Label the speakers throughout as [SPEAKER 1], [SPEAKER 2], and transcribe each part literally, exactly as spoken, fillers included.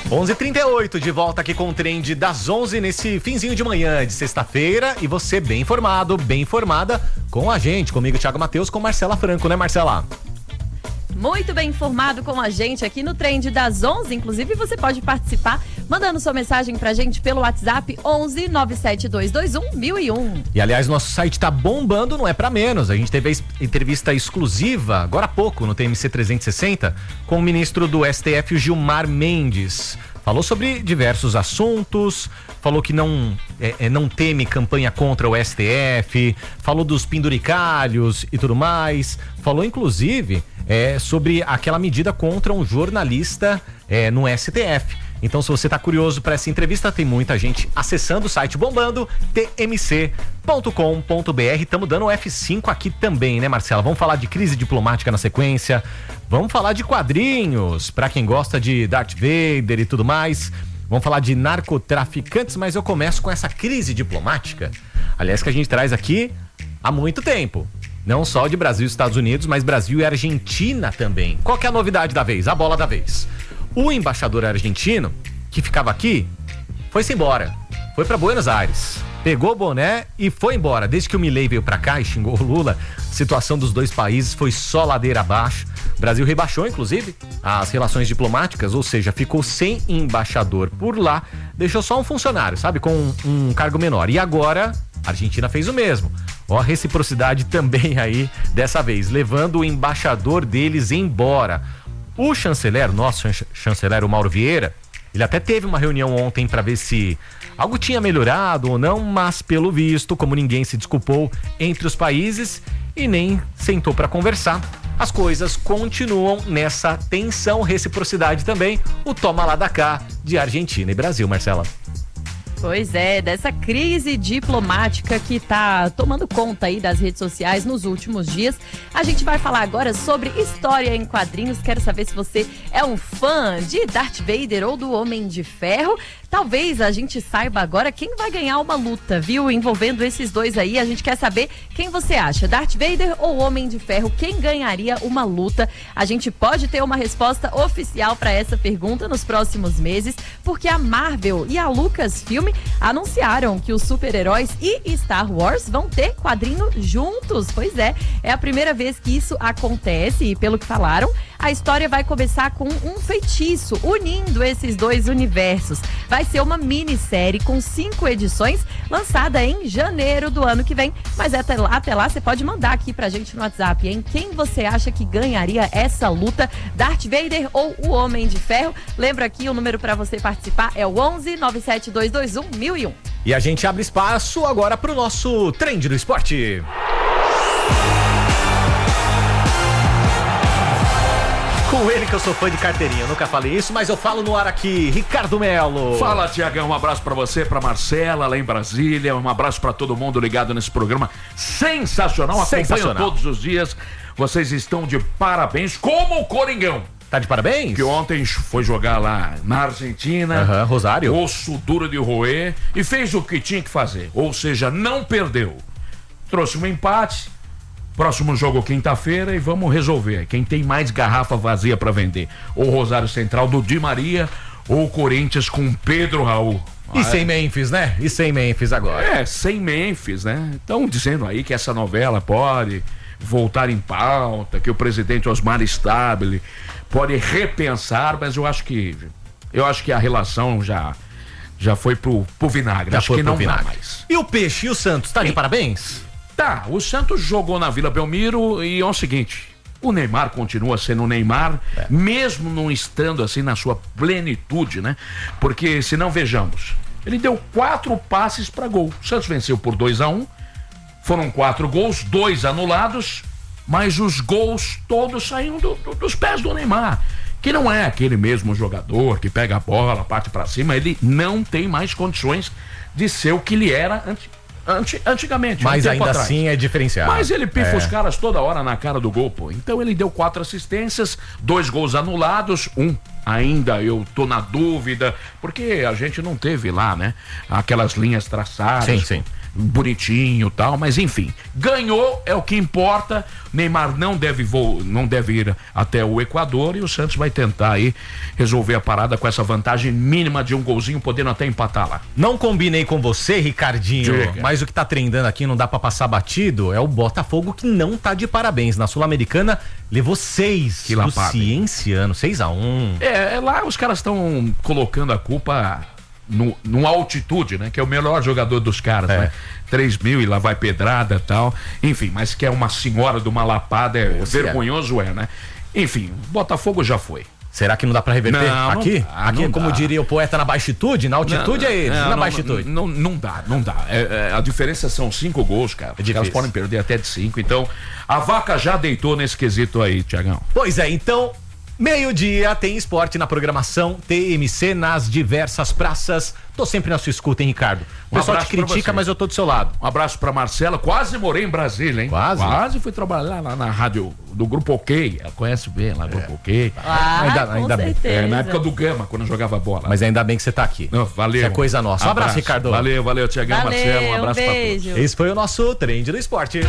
[SPEAKER 1] onze e trinta e oito, de volta aqui com o Trend das onze nesse finzinho de manhã de sexta-feira, e você bem informado, bem informada com a gente, comigo Thiago Matheus, com Marcela Franco, né Marcela?
[SPEAKER 2] Muito bem informado com a gente aqui no Trend das onze. Inclusive, você pode participar mandando sua mensagem pra gente pelo WhatsApp onze nove sete dois dois um mil e um.
[SPEAKER 1] E aliás, nosso site tá bombando, não é pra menos. A gente teve a entrevista exclusiva agora há pouco no T M C trezentos e sessenta com o ministro do S T F, o Gilmar Mendes. Falou sobre diversos assuntos, falou que não, é, não teme campanha contra o S T F, falou dos penduricalhos e tudo mais, falou inclusive é, sobre aquela medida contra um jornalista é, no S T F. Então, se você está curioso para essa entrevista, tem muita gente acessando o site bombando, t m c ponto com ponto b r. Estamos dando o F cinco aqui também, né, Marcela? Vamos falar de crise diplomática na sequência, vamos falar de quadrinhos, para quem gosta de Darth Vader e tudo mais. Vamos falar de narcotraficantes, mas eu começo com essa crise diplomática, aliás, que a gente traz aqui há muito tempo. Não só de Brasil e Estados Unidos, mas Brasil e Argentina também. Qual que é a novidade da vez? A bola da vez. O embaixador argentino, que ficava aqui, foi-se embora. Foi para Buenos Aires. Pegou o boné e foi embora. Desde que o Milei veio para cá e xingou o Lula, a situação dos dois países foi só ladeira abaixo. O Brasil rebaixou, inclusive, as relações diplomáticas, ou seja, ficou sem embaixador por lá, deixou só um funcionário, sabe, com um, um cargo menor. E agora, a Argentina fez o mesmo. Ó, a reciprocidade também aí, dessa vez, levando o embaixador deles embora. O chanceler, nosso chanceler, o Mauro Vieira, ele até teve uma reunião ontem para ver se algo tinha melhorado ou não, mas pelo visto, como ninguém se desculpou entre os países e nem sentou para conversar, as coisas continuam nessa tensão, reciprocidade também, o toma lá da cá de Argentina e Brasil, Marcela.
[SPEAKER 2] Pois é, dessa crise diplomática que tá tomando conta aí das redes sociais nos últimos dias. A gente vai falar agora sobre história em quadrinhos. Quero saber se você é um fã de Darth Vader ou do Homem de Ferro. Talvez a gente saiba agora quem vai ganhar uma luta, viu? Envolvendo esses dois aí, a gente quer saber quem você acha, Darth Vader ou Homem de Ferro? Quem ganharia uma luta? A gente pode ter uma resposta oficial para essa pergunta nos próximos meses, porque a Marvel e a Lucasfilm anunciaram que os super-heróis e Star Wars vão ter quadrinho juntos. Pois é, é a primeira vez que isso acontece e, pelo que falaram, a história vai começar com um feitiço unindo esses dois universos. Vai ser uma minissérie com cinco edições, lançada em janeiro do ano que vem. Mas até lá, até lá você pode mandar aqui pra gente no WhatsApp, hein? Quem você acha que ganharia essa luta, Darth Vader ou o Homem de Ferro? Lembra aqui, o número para você participar é o onze nove sete dois dois um mil e um.
[SPEAKER 1] E a gente abre espaço agora pro nosso Trend do Esporte. Com ele, que eu sou fã de carteirinha, eu nunca falei isso, mas eu falo no ar aqui, Ricardo Melo.
[SPEAKER 3] Fala, Tiagão, um abraço pra você, pra Marcela, lá em Brasília, um abraço pra todo mundo ligado nesse programa sensacional,
[SPEAKER 1] Sensacional.
[SPEAKER 3] Acompanho todos os dias, vocês estão de parabéns, como o Coringão.
[SPEAKER 1] Tá de parabéns?
[SPEAKER 3] Que ontem foi jogar lá na Argentina,
[SPEAKER 1] uhum, Rosário,
[SPEAKER 3] osso duro de roer, e fez o que tinha que fazer, ou seja, não perdeu. Trouxe um empate. Próximo jogo quinta-feira e vamos resolver. Quem tem mais garrafa vazia para vender? Ou Rosário Central do Di Maria ou Corinthians com Pedro Raul.
[SPEAKER 1] E ah, sem é. Memphis, né? E sem Memphis agora.
[SPEAKER 3] É, sem Memphis, né? Estão dizendo aí que essa novela pode voltar em pauta, que o presidente Osmar Stabile pode repensar, mas eu acho que eu acho que a relação já já foi pro, pro vinagre.
[SPEAKER 1] Já
[SPEAKER 3] acho
[SPEAKER 1] foi
[SPEAKER 3] que
[SPEAKER 1] pro
[SPEAKER 3] não
[SPEAKER 1] vinagre.
[SPEAKER 3] dá mais.
[SPEAKER 1] E o Peixe e o Santos, tá de parabéns?
[SPEAKER 3] Tá, o Santos jogou na Vila Belmiro e é o seguinte, o Neymar continua sendo o Neymar, é. mesmo não estando assim na sua plenitude, né? Porque, se não, vejamos, ele deu quatro passes para gol. O Santos venceu por dois a um, foram quatro gols, dois anulados, mas os gols todos saíram do, do, dos pés do Neymar, que não é aquele mesmo jogador que pega a bola, parte para cima, ele não tem mais condições de ser o que ele era antes. Antigamente,
[SPEAKER 1] mas um ainda assim é diferenciado.
[SPEAKER 3] Mas ele pifa
[SPEAKER 1] é.
[SPEAKER 3] os caras toda hora na cara do gol, pô. Então ele deu quatro assistências, dois gols anulados, um ainda eu tô na dúvida, porque a gente não teve lá, né, aquelas linhas traçadas.
[SPEAKER 1] Sim, sim.
[SPEAKER 3] bonitinho e tal, mas enfim, ganhou, é o que importa. Neymar não deve, vo não deve ir até o Equador e o Santos vai tentar aí resolver a parada com essa vantagem mínima de um golzinho, podendo até empatar lá.
[SPEAKER 1] Não combinei com você, Ricardinho, Diga. mas o que tá trendando aqui, não dá pra passar batido, é o Botafogo, que não tá de parabéns. Na Sul-Americana levou seis
[SPEAKER 3] que
[SPEAKER 1] do Cienciano, seis a um.
[SPEAKER 3] É, é, lá os caras estão colocando a culpa no, no altitude, né? Que é o melhor jogador dos caras, é. né? três mil e lá vai pedrada e tal. Enfim, mas que é uma senhora de uma lapada, é Você vergonhoso, é. é, né? Enfim, Botafogo já foi.
[SPEAKER 1] Será que não dá pra reverter?
[SPEAKER 3] Não,
[SPEAKER 1] aqui?
[SPEAKER 3] Não dá,
[SPEAKER 1] aqui,
[SPEAKER 3] não
[SPEAKER 1] como
[SPEAKER 3] dá.
[SPEAKER 1] diria o poeta, na baixitude? Na altitude
[SPEAKER 3] não,
[SPEAKER 1] é eles,
[SPEAKER 3] não,
[SPEAKER 1] na
[SPEAKER 3] não,
[SPEAKER 1] baixitude.
[SPEAKER 3] Não, não, não dá, não dá. É, é, a diferença são cinco gols, cara. É Elas podem perder até de cinco. Então, a vaca já deitou nesse quesito aí, Tiagão.
[SPEAKER 1] Pois é, então, meio-dia tem esporte na programação T M C nas diversas praças. Tô sempre na sua escuta, hein, Ricardo? O pessoal te critica, mas eu tô do seu lado.
[SPEAKER 3] Um abraço pra Marcela. Quase morei em Brasília, hein?
[SPEAKER 1] Quase?
[SPEAKER 3] Quase fui trabalhar lá na rádio do Grupo OK. Ela conhece bem lá, é. Grupo OK.
[SPEAKER 2] Ah,
[SPEAKER 1] ainda,
[SPEAKER 2] com
[SPEAKER 1] ainda bem.
[SPEAKER 3] É, na época do Gama, quando eu jogava bola.
[SPEAKER 1] Mas ainda bem que você tá aqui.
[SPEAKER 3] Não, valeu.
[SPEAKER 1] Isso é coisa nossa. Um abraço, abraço Ricardo.
[SPEAKER 3] Valeu, valeu, Tiagão, Marcelo. Um abraço
[SPEAKER 2] um beijo.
[SPEAKER 3] pra todos.
[SPEAKER 1] Esse foi o nosso Trend do Esporte.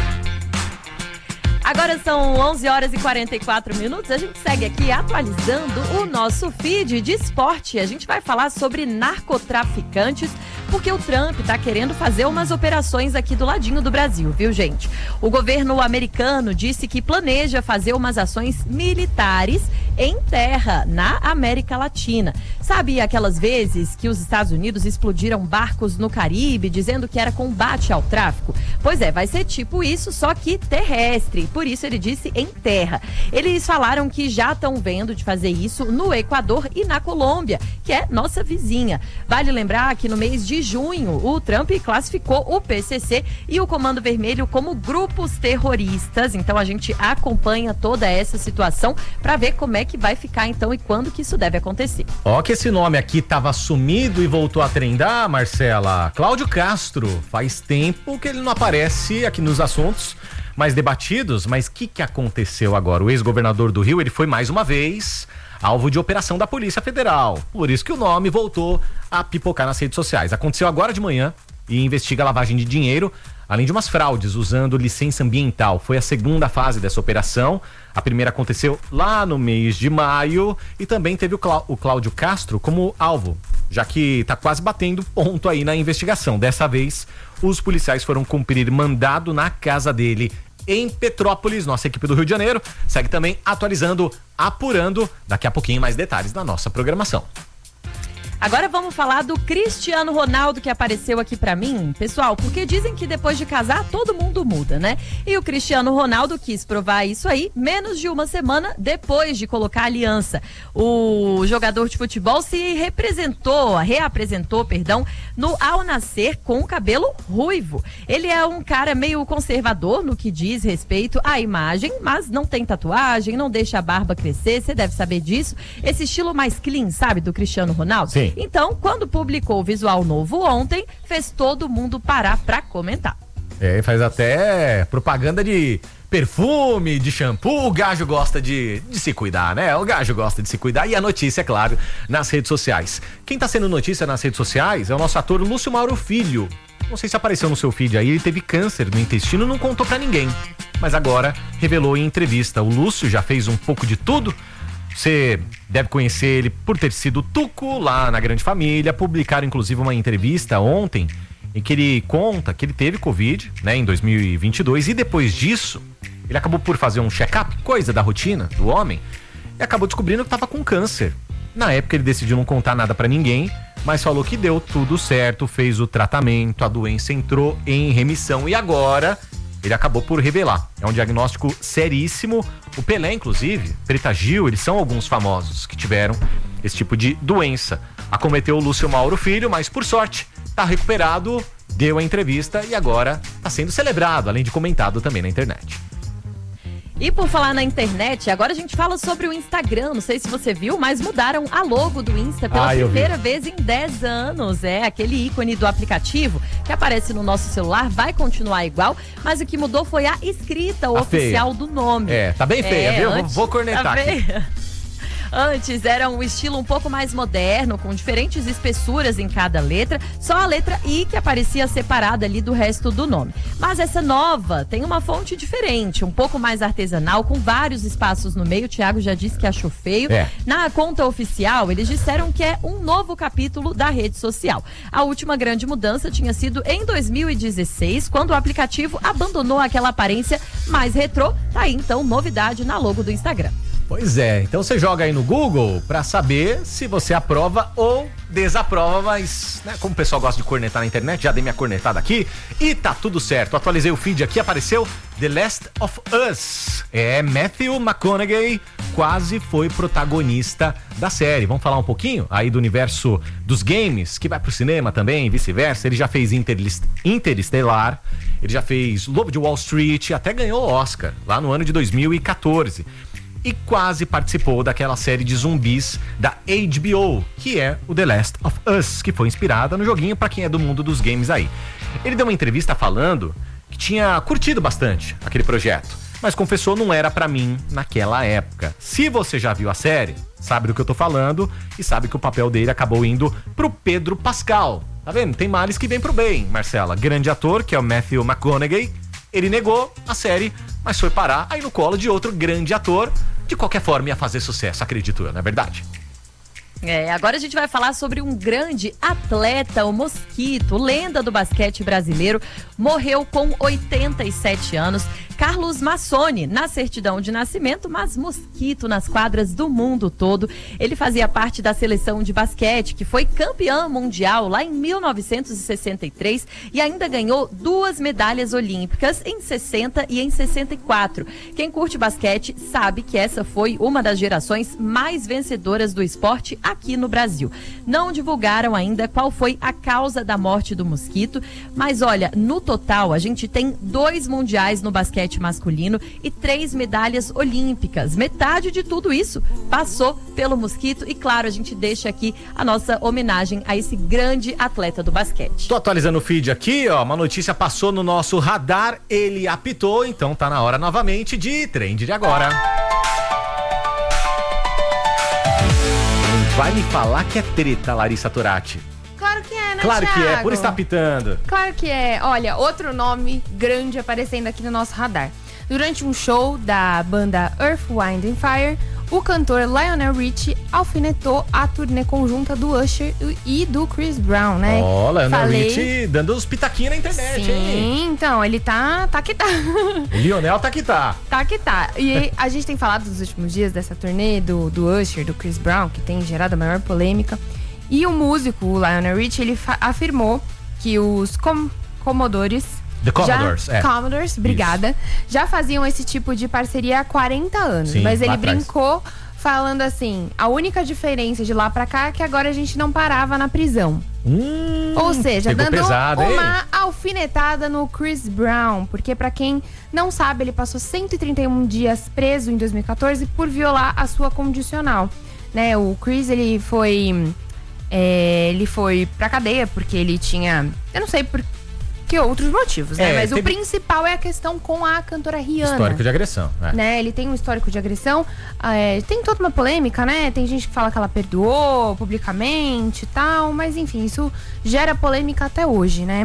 [SPEAKER 2] Agora são onze horas e quarenta e quatro minutos. A gente segue aqui atualizando o nosso feed de esporte. A gente vai falar sobre narcotraficantes, porque o Trump tá querendo fazer umas operações aqui do ladinho do Brasil, viu, gente? O governo americano disse que planeja fazer umas ações militares em terra, na América Latina. Sabe aquelas vezes que os Estados Unidos explodiram barcos no Caribe, dizendo que era combate ao tráfico? Pois é, vai ser tipo isso, só que terrestre. Por isso ele disse em terra. Eles falaram que já estão vendo de fazer isso no Equador e na Colômbia, que é nossa vizinha. Vale lembrar que no mês de junho, o Trump classificou o P C C e o Comando Vermelho como grupos terroristas. Então a gente acompanha toda essa situação para ver como é que vai ficar então e quando que isso deve acontecer.
[SPEAKER 1] Ó, que esse nome aqui tava sumido e voltou a trendar, Marcela. Cláudio Castro. Faz tempo que ele não aparece aqui nos assuntos mais debatidos, mas o que que aconteceu agora? O ex-governador do Rio, ele foi mais uma vez alvo de operação da Polícia Federal. Por isso que o nome voltou a pipocar nas redes sociais. Aconteceu agora de manhã e investiga a lavagem de dinheiro, além de umas fraudes usando licença ambiental. Foi a segunda fase dessa operação. A primeira aconteceu lá no mês de maio e também teve o, Clá- o Cláudio Castro como alvo, já que tá quase batendo ponto aí na investigação. Dessa vez, os policiais foram cumprir mandado na casa dele em Petrópolis. Nossa equipe do Rio de Janeiro segue também atualizando, apurando. Daqui a pouquinho mais detalhes na nossa programação.
[SPEAKER 2] Agora vamos falar do Cristiano Ronaldo, que apareceu aqui pra mim, pessoal, porque dizem que depois de casar todo mundo muda, né? E o Cristiano Ronaldo quis provar isso aí menos de uma semana depois de colocar a aliança. O jogador de futebol se representou, reapresentou, perdão, no Al Nassr com cabelo ruivo. Ele é um cara meio conservador no que diz respeito à imagem, mas não tem tatuagem, não deixa a barba crescer, você deve saber disso. Esse estilo mais clean, sabe, do Cristiano Ronaldo?
[SPEAKER 1] Sim.
[SPEAKER 2] Então, quando publicou o visual novo ontem, fez todo mundo parar pra comentar.
[SPEAKER 1] É, faz até propaganda de perfume, de shampoo. O gajo gosta de, de se cuidar, né? O gajo gosta de se cuidar. E a notícia, é claro, nas redes sociais. Quem tá sendo notícia nas redes sociais é o nosso ator Lúcio Mauro Filho. Não sei se apareceu no seu feed aí, ele teve câncer no intestino, não contou pra ninguém. Mas agora revelou em entrevista. O Lúcio já fez um pouco de tudo. Você deve conhecer ele por ter sido Tuco lá na Grande Família. Publicaram inclusive uma entrevista ontem em que ele conta que ele teve Covid, né, em dois mil e vinte e dois, e depois disso ele acabou por fazer um check-up, coisa da rotina do homem, e acabou descobrindo que estava com câncer. Na época ele decidiu não contar nada pra ninguém, mas falou que deu tudo certo, fez o tratamento, a doença entrou em remissão e agora ele acabou por revelar. É um diagnóstico seríssimo. O Pelé, inclusive, Preta Gil, eles são alguns famosos que tiveram esse tipo de doença. Acometeu o Lúcio Mauro Filho, mas por sorte, tá recuperado, deu a entrevista e agora tá sendo celebrado, além de comentado também na internet.
[SPEAKER 2] E por falar na internet, agora a gente fala sobre o Instagram. Não sei se você viu, mas mudaram a logo do Insta pela
[SPEAKER 1] ah,
[SPEAKER 2] primeira vez em dez anos. É, aquele ícone do aplicativo que aparece no nosso celular vai continuar igual, mas o que mudou foi a escrita
[SPEAKER 1] tá
[SPEAKER 2] oficial
[SPEAKER 1] feia.
[SPEAKER 2] do nome.
[SPEAKER 1] É, tá bem feia,
[SPEAKER 2] é,
[SPEAKER 1] viu?
[SPEAKER 2] Antes,
[SPEAKER 1] vou, vou cornetar
[SPEAKER 2] tá
[SPEAKER 1] aqui.
[SPEAKER 2] Antes era um estilo um pouco mais moderno, com diferentes espessuras em cada letra, só a letra I que aparecia separada ali do resto do nome. Mas essa nova tem uma fonte diferente, um pouco mais artesanal, com vários espaços no meio. O Thiago já disse que achou feio.
[SPEAKER 1] É.
[SPEAKER 2] Na conta oficial, eles disseram que é um novo capítulo da rede social. A última grande mudança tinha sido em dois mil e dezesseis, quando o aplicativo abandonou aquela aparência mais retrô. Tá aí, então, novidade na logo do Instagram.
[SPEAKER 1] Pois é, então você joga aí no Google pra saber se você aprova ou desaprova, mas, né, como o pessoal gosta de cornetar na internet, já dei minha cornetada aqui e tá tudo certo. Atualizei o feed aqui, apareceu The Last of Us. É, Matthew McConaughey quase foi protagonista da série. Vamos falar um pouquinho aí do universo dos games, que vai pro cinema também, vice-versa. Ele já fez Interlist- Interestelar, ele já fez Lobo de Wall Street, até ganhou o Oscar lá no ano de dois mil e quatorze. E quase participou daquela série de zumbis da H B O, que é o The Last of Us, que foi inspirada no joguinho pra quem é do mundo dos games aí. Ele deu uma entrevista falando que tinha curtido bastante aquele projeto, mas confessou não era pra mim naquela época. Se você já viu a série, sabe do que eu tô falando e sabe que o papel dele acabou indo pro Pedro Pascal. Tá vendo? Tem males que vem pro bem, Marcela. Grande ator, que é o Matthew McConaughey, ele negou a série, mas foi parar aí no colo de outro grande ator. De qualquer forma ia fazer sucesso, acredito eu, não é verdade?
[SPEAKER 2] É, agora a gente vai falar sobre um grande atleta, o Mosquito, lenda do basquete brasileiro, morreu com oitenta e sete anos. Carlos Massoni, na certidão de nascimento, mas Mosquito nas quadras do mundo todo. Ele fazia parte da seleção de basquete, que foi campeã mundial lá em mil novecentos e sessenta e três e ainda ganhou duas medalhas olímpicas em sessenta e em sessenta e quatro. Quem curte basquete sabe que essa foi uma das gerações mais vencedoras do esporte aqui no Brasil. Não divulgaram ainda qual foi a causa da morte do Mosquito, mas olha, no total a gente tem dois mundiais no basquete masculino e três medalhas olímpicas. Metade de tudo isso passou pelo Mosquito e, claro, a gente deixa aqui a nossa homenagem a esse grande atleta do basquete.
[SPEAKER 1] Tô atualizando o feed aqui, ó, uma notícia passou no nosso radar, ele apitou, então tá na hora novamente de Trend de Agora. Não vai me falar que é treta, Larissa Turati.
[SPEAKER 4] Claro que é, né,
[SPEAKER 1] Claro
[SPEAKER 4] Thiago?
[SPEAKER 1] que é, por estar apitando.
[SPEAKER 4] Claro que é. Olha, outro nome grande aparecendo aqui no nosso radar. Durante um show da banda Earth, Wind and Fire, o cantor Lionel Richie alfinetou a turnê conjunta do Usher e do Chris Brown, né?
[SPEAKER 1] Ó, oh, Lionel
[SPEAKER 4] Falei...
[SPEAKER 1] Richie dando os pitaquinhos na internet,
[SPEAKER 4] Sim,
[SPEAKER 1] hein?
[SPEAKER 4] então, ele tá, tá que tá.
[SPEAKER 1] O Lionel tá que tá.
[SPEAKER 4] Tá que tá. E a gente tem falado nos últimos dias dessa turnê do, do Usher, do Chris Brown, que tem gerado a maior polêmica. E o músico, o Lionel Richie, ele afirmou que os com Commodores...
[SPEAKER 1] The Commodores,
[SPEAKER 4] já,
[SPEAKER 1] é.
[SPEAKER 4] Commodores, obrigada. Já faziam esse tipo de parceria há quarenta anos.
[SPEAKER 1] Sim,
[SPEAKER 4] mas ele
[SPEAKER 1] lá atrás.
[SPEAKER 4] brincou falando assim, a única diferença de lá pra cá é que agora a gente não parava na prisão.
[SPEAKER 1] Hum,
[SPEAKER 4] Ou seja,
[SPEAKER 1] pegou
[SPEAKER 4] dando
[SPEAKER 1] pesado,
[SPEAKER 4] uma
[SPEAKER 1] hein?
[SPEAKER 4] alfinetada no Chris Brown. Porque pra quem não sabe, ele passou cento e trinta e um dias preso em dois mil e quatorze por violar a sua condicional. Né, o Chris, ele foi... É, ele foi pra cadeia porque ele tinha... Eu não sei por que outros motivos, né?
[SPEAKER 1] É,
[SPEAKER 4] Mas
[SPEAKER 1] teve...
[SPEAKER 4] o principal é a questão com a cantora Rihanna.
[SPEAKER 1] Histórico de agressão, né?
[SPEAKER 4] né? Ele tem um histórico de agressão. É, tem toda uma polêmica, né? Tem gente que fala que ela perdoou publicamente e tal. Mas enfim, isso gera polêmica até hoje, né?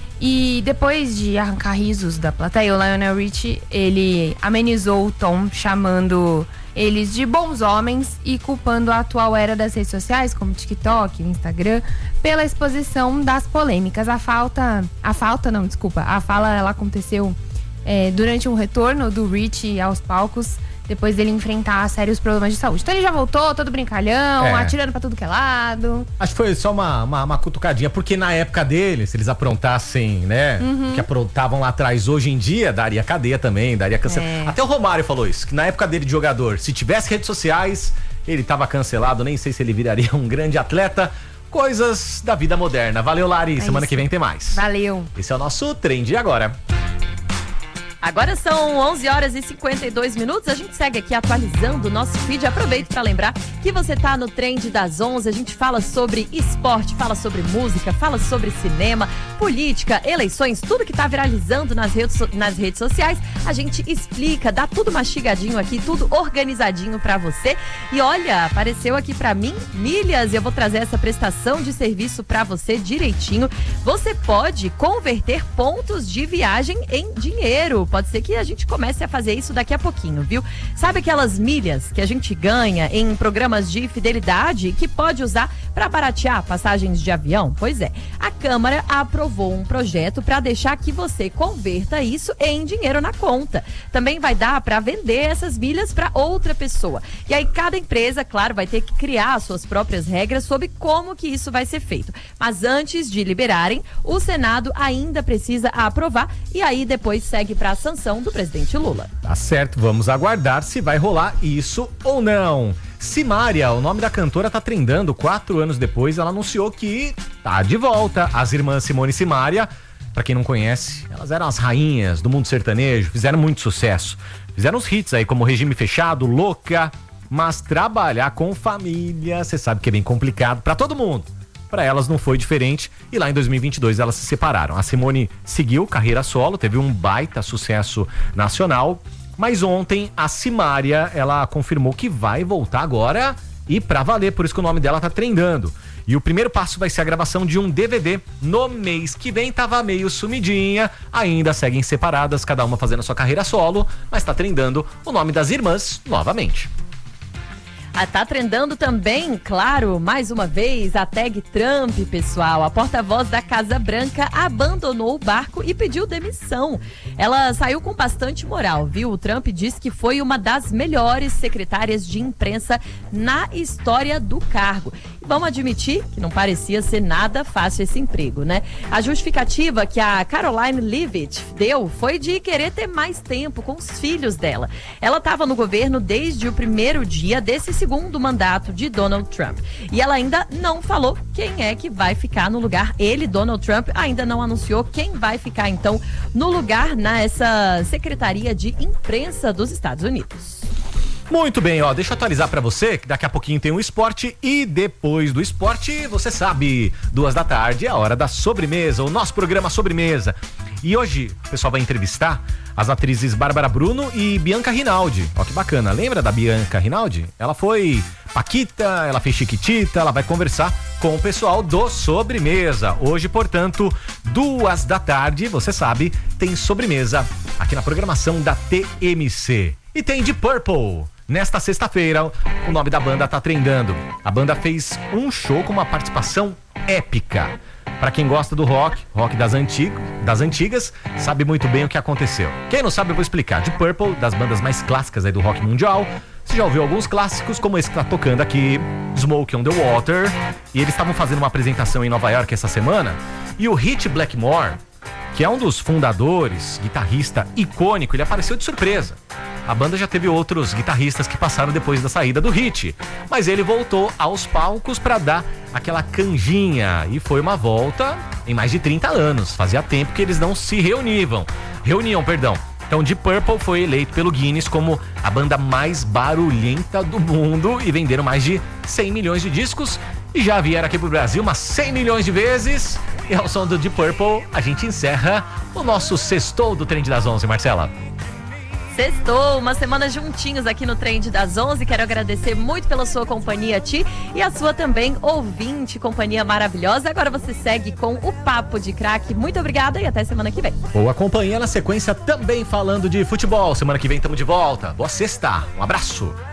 [SPEAKER 4] E depois de arrancar risos da plateia, o Lionel Richie, ele amenizou o tom, chamando eles de bons homens e culpando a atual era das redes sociais, como o TikTok, o Instagram, pela exposição das polêmicas. A falta, a falta não, desculpa, a fala ela aconteceu é, durante um retorno do Richie aos palcos, depois dele enfrentar sérios problemas de saúde. Então ele já voltou, todo brincalhão,
[SPEAKER 1] É.
[SPEAKER 4] atirando pra tudo que é lado.
[SPEAKER 1] Acho que foi só uma, uma, uma cutucadinha, porque na época deles, se eles aprontassem, né,
[SPEAKER 4] Uhum.
[SPEAKER 1] o que aprontavam lá atrás, hoje em dia, daria cadeia também, daria cancelamento.
[SPEAKER 4] É.
[SPEAKER 1] Até o Romário falou isso, que na época dele de jogador, se tivesse redes sociais, ele tava cancelado, nem sei se ele viraria um grande atleta. Coisas da vida moderna. Valeu, Lari,
[SPEAKER 4] É
[SPEAKER 1] semana
[SPEAKER 4] isso.
[SPEAKER 1] que vem tem mais.
[SPEAKER 4] Valeu.
[SPEAKER 1] Esse é o nosso Trend de Agora.
[SPEAKER 2] Agora são onze horas e cinquenta e dois minutos, a gente segue aqui atualizando o nosso feed. Aproveito para lembrar que você tá no Trend das onze, a gente fala sobre esporte, fala sobre música, fala sobre cinema, política, eleições, tudo que tá viralizando nas redes, nas redes sociais, a gente explica, dá tudo mastigadinho aqui, tudo organizadinho para você. E olha, apareceu aqui para mim milhas, eu vou trazer essa prestação de serviço para você direitinho. Você pode converter pontos de viagem em dinheiro. Pode ser que a gente comece a fazer isso daqui a pouquinho, viu? Sabe aquelas milhas que a gente ganha em programas de fidelidade que pode usar para baratear passagens de avião? Pois é, a Câmara aprovou um projeto para deixar que você converta isso em dinheiro na conta. Também vai dar para vender essas milhas para outra pessoa. E aí cada empresa, claro, vai ter que criar as suas próprias regras sobre como que isso vai ser feito. Mas antes de liberarem, o Senado ainda precisa aprovar e aí depois segue para a sanção do presidente Lula.
[SPEAKER 1] Tá certo, vamos aguardar se vai rolar isso ou não. Simária, o nome da cantora tá trendando. Quatro anos depois, ela anunciou que tá de volta. As irmãs Simone e Simária, pra quem não conhece, elas eram as rainhas do mundo sertanejo, fizeram muito sucesso. Fizeram uns hits aí como Regime Fechado, Louca, mas trabalhar com família, você sabe que é bem complicado pra todo mundo. Para elas não foi diferente e lá em dois mil e vinte e dois elas se separaram. A Simone seguiu carreira solo, teve um baita sucesso nacional, mas ontem a Simária, ela confirmou que vai voltar agora e pra valer, por isso que o nome dela tá trendando. E o primeiro passo vai ser a gravação de um D V D no mês que vem. Tava meio sumidinha, ainda seguem separadas, cada uma fazendo a sua carreira solo, mas tá trendando o nome das irmãs novamente.
[SPEAKER 2] Ah, tá trendando também, claro, mais uma vez, a tag Trump, pessoal. A porta-voz da Casa Branca abandonou o barco e pediu demissão. Ela saiu com bastante moral, viu? O Trump disse que foi uma das melhores secretárias de imprensa na história do cargo. E vamos admitir que não parecia ser nada fácil esse emprego, né? A justificativa que a Caroline Leavitt deu foi de querer ter mais tempo com os filhos dela. Ela estava no governo desde o primeiro dia desse segundo mandato de Donald Trump. E ela ainda não falou quem é que vai ficar no lugar. Ele, Donald Trump, ainda não anunciou quem vai ficar, então, no lugar nessa Secretaria de Imprensa dos Estados Unidos.
[SPEAKER 1] Muito bem, ó, deixa eu atualizar pra você que daqui a pouquinho tem o esporte e depois do esporte, você sabe, duas da tarde é a hora da sobremesa, o nosso programa Sobremesa. E hoje o pessoal vai entrevistar as atrizes Bárbara Bruno e Bianca Rinaldi. Ó, que bacana, lembra da Bianca Rinaldi? Ela foi Paquita, ela fez Chiquitita, ela vai conversar com o pessoal do Sobremesa. Hoje, portanto, duas da tarde, você sabe, tem sobremesa aqui na programação da T M C. E tem Deep Purple. Nesta sexta-feira, o nome da banda tá trendando. A banda fez um show com uma participação épica. Pra quem gosta do rock, rock das, antigo, das antigas, sabe muito bem o que aconteceu. Quem não sabe, eu vou explicar. Deep Purple, das bandas mais clássicas aí do rock mundial. Você já ouviu alguns clássicos, como esse que tá tocando aqui, Smoke on the Water. E eles estavam fazendo uma apresentação em Nova York essa semana. E o Ritchie Blackmore, que é um dos fundadores, guitarrista icônico, ele apareceu de surpresa. A banda já teve outros guitarristas que passaram depois da saída do Ritchie, mas ele voltou aos palcos para dar aquela canjinha e foi uma volta em mais de trinta anos. Fazia tempo que eles não se reuniam. Reuniam, perdão. Então Deep Purple foi eleito pelo Guinness como a banda mais barulhenta do mundo e venderam mais de cem milhões de discos e já vieram aqui pro Brasil umas cem milhões de vezes. E ao som do Deep Purple a gente encerra o nosso sextou do Trend das onze, Marcela.
[SPEAKER 2] Sextou, uma semana juntinhos aqui no Trend das onze. Quero agradecer muito pela sua companhia, Ti, e a sua também ouvinte, companhia maravilhosa. Agora você segue com o Papo de Craque. Muito obrigada e até semana que vem.
[SPEAKER 1] Boa companhia na sequência, também falando de futebol. Semana que vem estamos de volta. Boa sexta, um abraço.